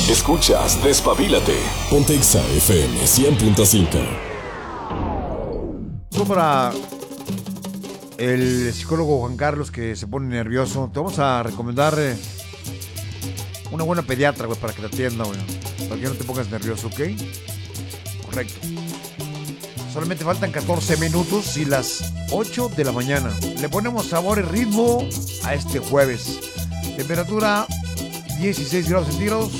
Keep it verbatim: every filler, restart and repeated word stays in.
Escuchas Despabilate. Ponte Exa F M cien punto cinco. Para el psicólogo Juan Carlos, que se pone nervioso, te vamos a recomendar eh, una buena pediatra, güey, para que te atienda, güey. Para que no te pongas nervioso, ¿ok? Correcto. Solamente faltan catorce minutos y las ocho de la mañana. Le ponemos sabor y ritmo a este jueves. Temperatura dieciséis grados centígrados.